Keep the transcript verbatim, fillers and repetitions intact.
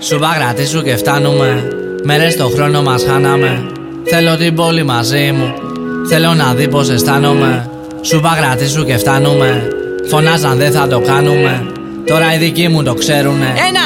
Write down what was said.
Σου παγρατήσου και φτάνουμε. Μέρες στο χρόνο μας χάναμε. Θέλω την πόλη μαζί μου. Θέλω να δει πως αισθάνομαι. Σου παγρατήσου και φτάνουμε. Φωνάζαν δεν θα το κάνουμε. Τώρα οι δικοί μου το ξέρουνε. Ένα,